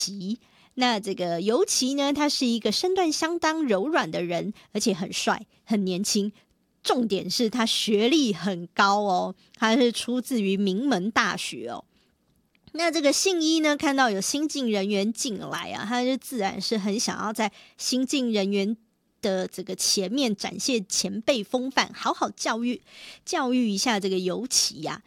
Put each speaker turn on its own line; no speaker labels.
那这个尤其呢，他是一个身段相当柔软的人，而且很帅，很年轻。重点是他学历很高哦，他是出自于名门大学哦。那这个信一呢，看到有新进人员进来啊，他就自然是很想要在新进人员的这个前面展现前辈风范，好好教育一下这个尤其呀。